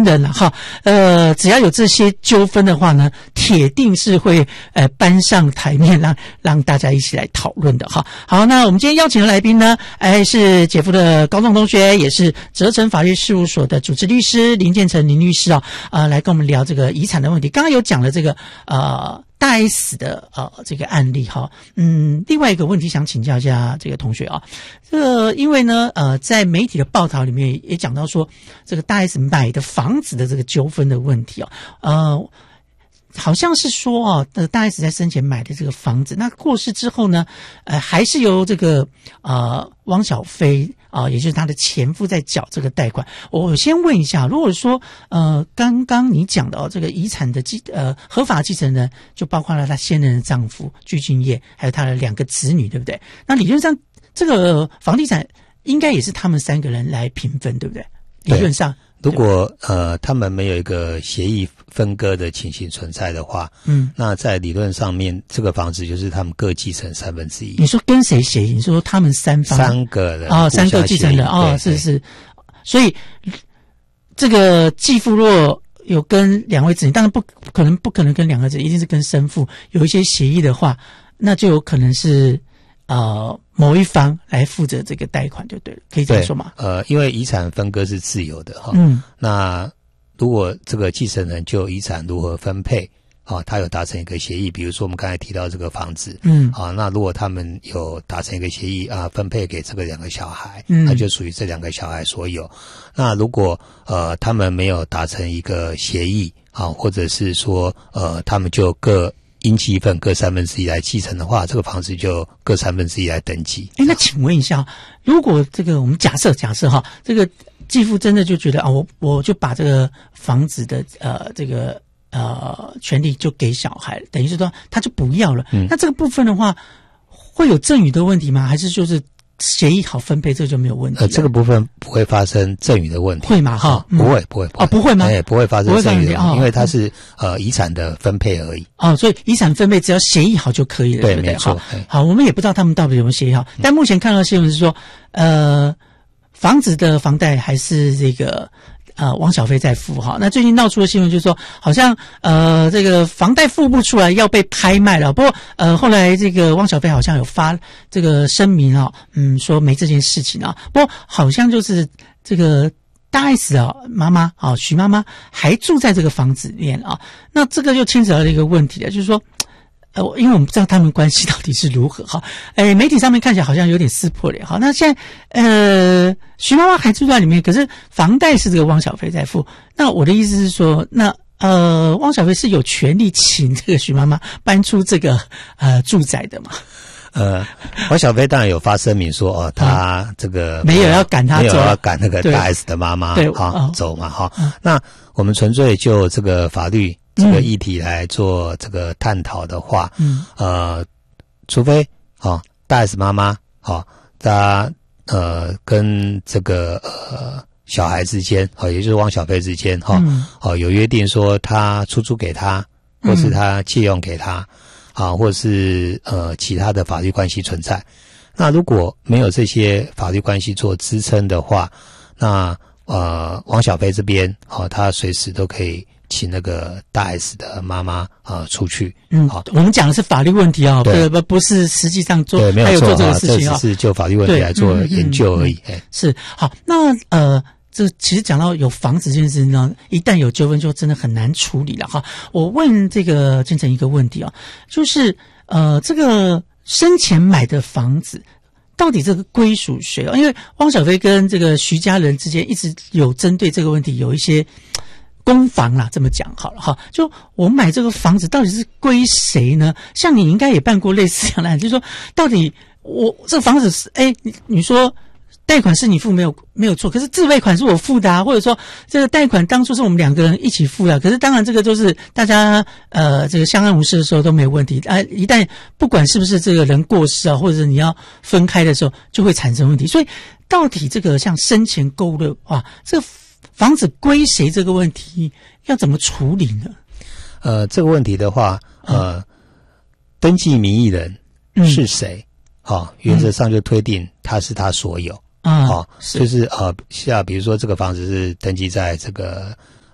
名人了哈，只要有这些纠纷的话呢，铁定是会搬上台面让大家一起来讨论的哈。好，那我们今天邀请的来宾呢，是姐夫的高中同学，也是泽成法律事务所的主持律师林建成林律师来跟我们聊这个遗产的问题。刚刚有讲了这个大 S 的这个案例哈，另外一个问题想请教一下这个同学因为呢在媒体的报道里面也讲到说，这个大 S 买的房子的这个纠纷的问题好像是说大 S 在生前买的这个房子，那过世之后呢，还是由这个汪小菲也就是他的前夫在缴这个贷款。我先问一下，如果说刚刚你讲的这个遗产的合法继承人就包括了他现任的丈夫具俊晔，还有他的2个子女，对不对？那理论上这个房地产应该也是他们3个人来平分，对不对？理论上。 如果他们没有一个协议分割的情形存在的话，那在理论上面，这个房子就是他们各继承1/3。你说跟谁协议？你说他们3 个人 3个继承人是，所以这个继父若有跟2位子女，当然不可能跟2个子女，一定是跟生父有一些协议的话，那就有可能是某一方来负责这个贷款就对了，可以这样说吗？ 因为遗产分割是自由的那如果这个继承人就遗产如何分配他有达成一个协议，比如说我们刚才提到这个房子那如果他们有达成一个协议分配给这个2个小孩那就属于这2个小孩所有。那如果他们没有达成一个协议或者是说他们就各应继分各1/3来继承的话，这个房子就各1/3来登记。 那请问一下，如果这个我们假设这个继父真的就觉得我就把这个房子的这个权利就给小孩，等于是说他就不要了，那这个部分的话会有赠与的问题吗？还是就是协议好分配，这就没有问题？ 这个部分不会发生赠与的问题。 会吗？ 不会不会吗？ 不会发生赠与的问题，因为它是遗产的分配而已。 所以遗产分配只要协议好就可以了，对不对？ 没错。 好，我们也不知道他们到底有没有协议好，但目前看到新闻是说，房子的房贷还是这个汪小菲在付那最近闹出的新闻就是说，好像这个房贷付不出来要被拍卖了。不过后来这个汪小菲好像有发这个声明说没这件事情不过好像就是这个大 S 妈妈徐妈妈还住在这个房子里面那这个就牵扯到一个问题了，就是说因为我们不知道他们关系到底是如何媒体上面看起来好像有点撕破脸那现在徐妈妈还住在里面，可是房贷是这个汪小菲在付。那我的意思是说，那汪小菲是有权利请这个徐妈妈搬出这个住宅的嘛？ 汪小菲当然有发声明说他这个没有要赶他走， 没有要赶那个大 S 的妈妈走嘛那我们纯粹就这个法律这个议题来做这个探讨的话除非大 S 妈妈她跟这个小孩之间也就是汪小菲之间有约定说他出租给他，或是他借用给他或是其他的法律关系存在。那如果没有这些法律关系做支撑的话，那汪小菲这边他随时都可以请那个大 S 的妈妈出去。 我们讲的是法律问题不是实际上做， 对，没有错， 还有做这个事情这只是就法律问题来做研究而已。 是好，那这其实讲到有房子这件事情呢，一旦有纠纷就真的很难处理了我问这个建成一个问题就是这个生前买的房子到底这个归属谁因为汪小菲跟这个徐家人之间一直有针对这个问题有一些公房啦，这么讲好了就我买这个房子到底是归谁呢？像你应该也办过类似这样的案，就是说到底我这个房子是你说贷款是你付没有错，可是自备款是我付的或者说这个贷款当初是我们2个人一起付的，可是当然这个就是大家这个相安无事的时候都没有问题一旦不管是不是这个人过世或者是你要分开的时候就会产生问题。所以到底这个像生前购入这个房子归谁这个问题要怎么处理呢？ 这个问题的话登记名义人是谁原则上就推定他是他所有就是像比如说这个房子是登记在这个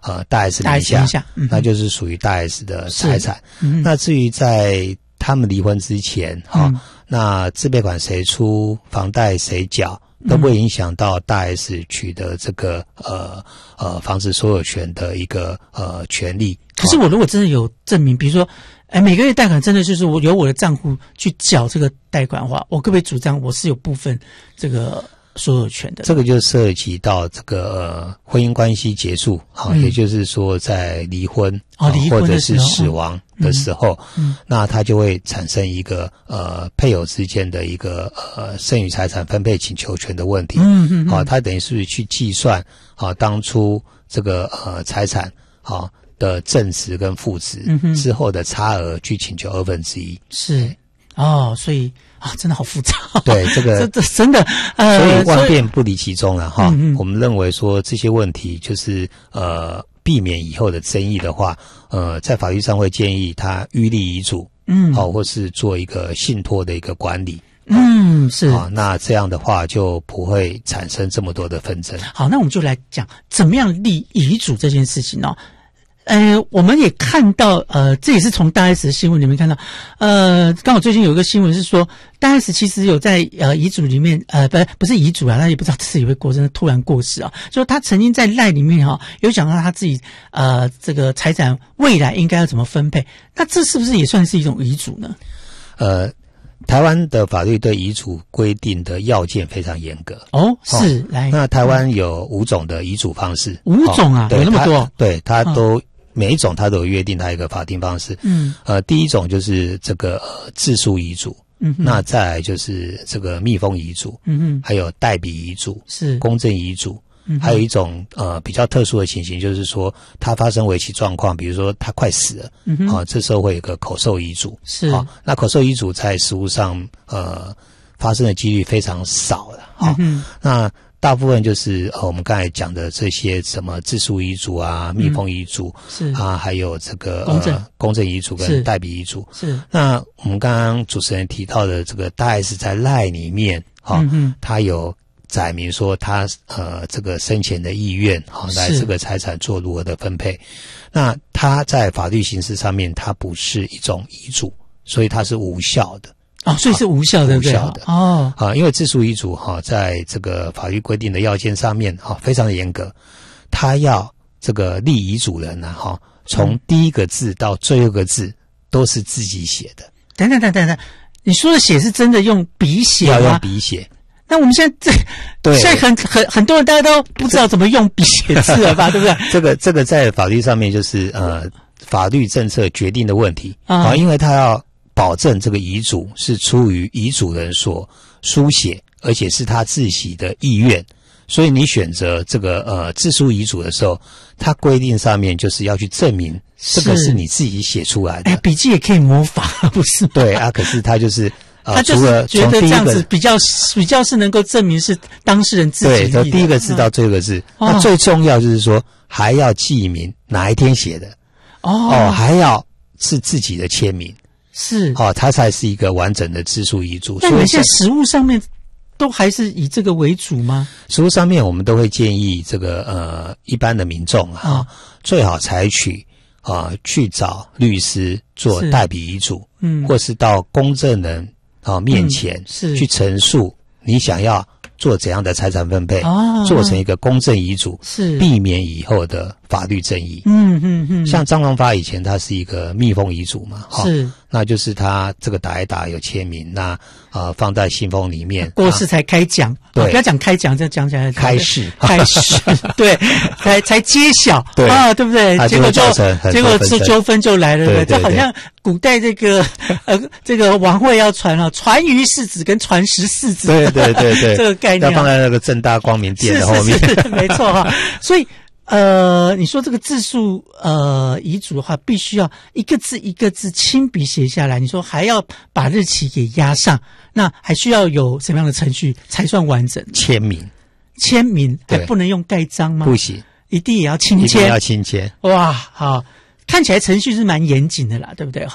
大 S 名下，那就是属于大 S 的财产。那至于在他们离婚之前，那自备款谁出，房贷谁缴，都不会影响到大 S 取得这个房子所有权的一个权利。 可是我如果真的有证明，比如说每个月贷款真的就是我由我的账户去缴这个贷款的话，我可不可以主张我是有部分这个所有权的？ 这个就涉及到这个婚姻关系结束，也就是说在离婚或者是死亡的时候，那它就会产生一个配偶之间的一个剩余财产分配请求权的问题。它等于是去计算当初这个财产的正值跟负值之后的差额去请求1/2。 是所以真的好复杂。 对，这个真的所以万变不离其宗了哈。我们认为说这些问题就是避免以后的争议的话，在法律上会建议他预立遗嘱，或是做一个信托的一个管理。 是那这样的话就不会产生这么多的纷争。 好，那我们就来讲怎么样立遗嘱这件事情哦。我们也看到，这也是从大 S 的新闻里面看到，刚好最近有一个新闻是说，大 S 其实有在遗嘱里面，不是遗嘱啊，他也不知道自己会过生突然过世啊，就是他曾经在赖里面有讲到他自己这个财产未来应该要怎么分配，那这是不是也算是一种遗嘱呢？ 台湾的法律对遗嘱规定的要件非常严格。 是来， 那台湾有5种的遗嘱方式。 5种啊，有那么多？ 对，它都每一种它都有约定它一个法定方式。第一种就是这个自书遗嘱。那再来就是这个密封遗嘱。还有代笔遗嘱，是公证遗嘱。还有一种比较特殊的情形，就是说它发生危急状况，比如说他快死了，这时候会有个口授遗嘱。是那口授遗嘱在实务上发生的几率非常少的。那大部分就是我们刚才讲的这些什么自书遗嘱啊、密封遗嘱是还有这个公证遗嘱跟代笔遗嘱。是那我们刚刚主持人提到的这个大 S 在赖里面他有载明说他这个生前的意愿来这个财产做如何的分配。那他在法律形式上面他不是一种遗嘱，所以他是无效的。 所以是无效的，无效的。因为自书遗嘱在这个法律规定的要件上面非常的严格，他要这个立遗嘱人从第一个字到最后一个字都是自己写的。 等等，你说的写是真的用笔写吗？ 要用笔写。 那我们现在很多人大家都不知道怎么用笔写字了吧，对不对？ 这个在法律上面就是法律政策决定的问题因为他要保证这个遗嘱是出于遗嘱人所书写，而且是他自己的意愿。所以你选择这个自书遗嘱的时候，它规定上面就是要去证明这个是你自己写出来的。 笔记也可以模仿，不是吗？ 对可是他就是他就是觉得这样子比较是能够证明是当事人自己的。 对，从第一个字到最后一个字。那最重要就是说还要记明哪一天写的。还要是自己的签名。是它才是一个完整的自书遗嘱。 那你们现在实务上面都还是以这个为主吗？ 实务上面我们都会建议这个一般的民众最好采取去找律师做代笔遗嘱，或是到公证人面前去陈述你想要做怎样的财产分配，做成一个公证遗嘱，是避免以后的法律争议。像张荣发以前他是一个密封遗嘱嘛，是，那就是他这个打一打有签名，那放在信封里面， 过世才开奖，对，不要讲开奖，这讲起来开市， 对，才揭晓，对对不对？结果这纠纷就来了，对不对？这好像古代这个王位要传传于世子跟传十世子， 对， 这个概念要放在那个正大光明殿的后面， 是没错所以你说这个字数遗嘱的话，必须要一个字一个字亲笔写下来。你说还要把日期给压上，那还需要有什么样的程序才算完整？ 签名还不能用盖章吗？ 不行， 一定也要亲签。 一定要亲签。 哇，好，看起来程序是蛮严谨的啦，对不对？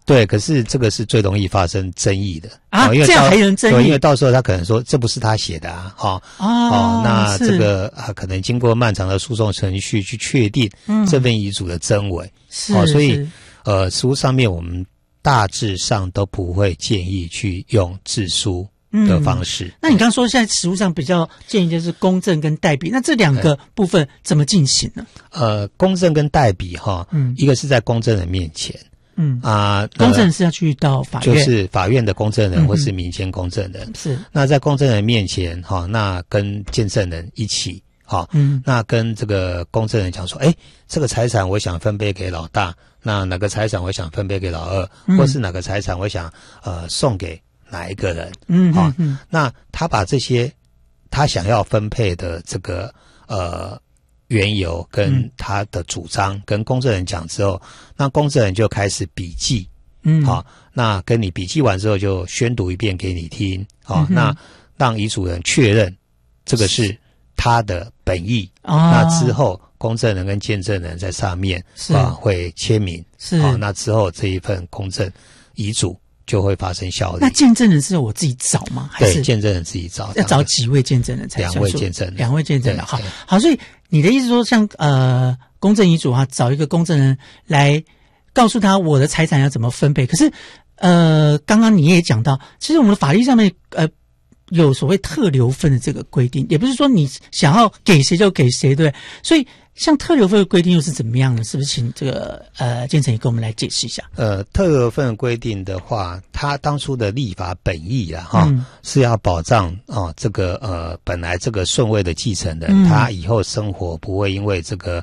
对，可是这个是最容易发生争议的啊，因为这样还能争议？ 对，因为到时候他可能说这不是他写的啊，那这个可能经过漫长的诉讼程序去确定这份遗嘱的真伪，所以实务上面我们大致上都不会建议去用自书的方式。 那你刚刚说现在实务上比较建议就是公证跟代笔，那这两个部分怎么进行呢？ 公证跟代笔一个是在公证人面前。 公证人是要去到法院， 就是法院的公证人或是民间公证人。 是， 那在公证人面前，那跟见证人一起，那跟这个公证人讲说，这个财产我想分配给老大，那哪个财产我想分配给老二，或是哪个财产我想送给哪一个人。那他把这些他想要分配的这个缘由跟他的主张跟公证人讲之后，那公证人就开始笔记，那跟你笔记完之后就宣读一遍给你听，那让遗嘱人确认这个是他的本意，那之后公证人跟见证人在上面会签名，那之后这一份公证遗嘱就会发生效力。 那见证人是我自己找吗？还是对，见证人自己找？ 要找几位见证人才？ 两位见证人。 两位见证人。好，所以你的意思说，像公证遗嘱找一个公证人来告诉他我的财产要怎么分配。可是刚刚你也讲到，其实我们的法律上面有所谓特留份的这个规定，也不是说你想要给谁就给谁，对不对？所以像特留份的规定又是怎么样呢？是不是请这个建成也跟我们来解释一下？ 特留份规定的话，他当初的立法本意是要保障这个本来这个顺位的继承人，他以后生活不会因为这个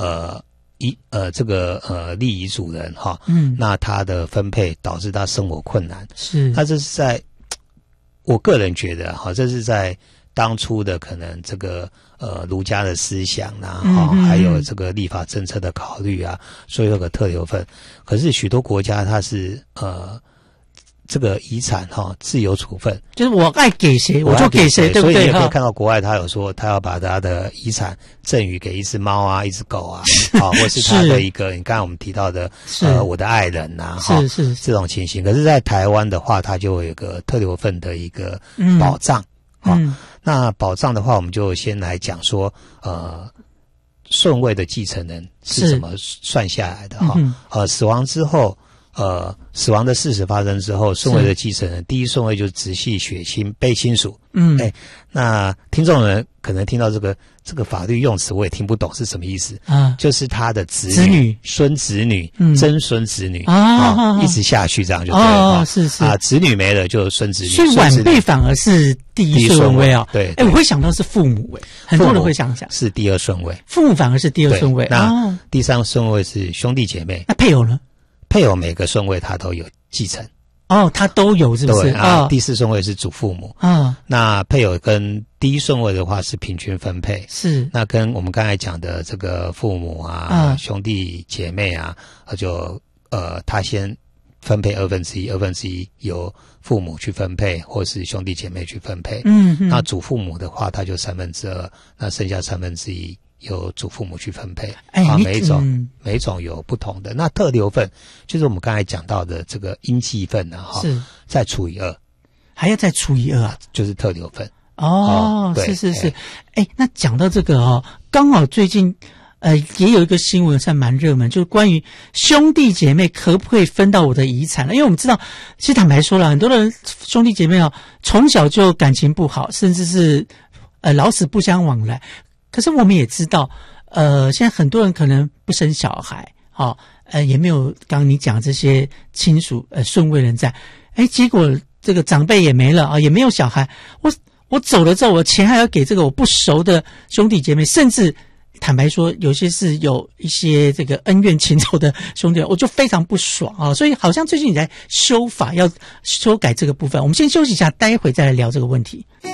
立遗嘱人那他的分配导致他生活困难。 是， 那这是在我个人觉得这是在当初的可能这个儒家的思想还有这个立法政策的考虑所以有个特留份。可是许多国家它是这个遗产自由处分， 就是我爱给谁我就给谁，对不对？ 所以你可以看到国外他有说他要把他的遗产赠予给一只猫一只狗或是他的一个你刚才我们提到的我的爱人是这种情形。可是在台湾的话，它就有一个特留份的一个保障。那保障的话，我们就先来讲说顺位的继承人是怎么算下来的死亡之后死亡的事实发生之后，顺位的继承人第一顺位就是直系血亲被亲属。那听众人可能听到这个法律用词我也听不懂是什么意思就是他的子女、孙子女、曾孙子女一直下去这样就对了是子女没了就孙子女， 所以晚辈反而是第一顺位对， 我会想到是父母很多人会想是第二顺位， 父母反而是第二顺位。 那第三顺位是兄弟姐妹。 那配偶呢？ 配偶每个顺位他都有继承他都有是不是？ 对第四顺位是祖父母那配偶跟第一顺位的话是平均分配， 是那跟我们刚才讲的这个父母兄弟姐妹就他先分配1/2，二分之一由父母去分配，或是兄弟姐妹去分配。那祖父母的话，他就2/3，那剩下1/3由祖父母去分配。每一种有不同的。那特留份就是我们刚才讲到的这个应继份是再除以2， 还要再除以2 就是特留份。 是。那讲到这个刚好最近也有一个新闻算蛮热门，就是关于兄弟姐妹可不可以分到我的遗产了？因为我们知道，其实坦白说了，很多人兄弟姐妹从小就感情不好，甚至是老死不相往来。可是我们也知道，现在很多人可能不生小孩，也没有刚刚你讲这些亲属顺位人在，结果这个长辈也没了也没有小孩，我走了之后，我钱还要给这个我不熟的兄弟姐妹，甚至坦白说，有些是有一些这个恩怨情仇的兄弟，我就非常不爽所以好像最近你在修法，要修改这个部分。我们先休息一下，待会再来聊这个问题。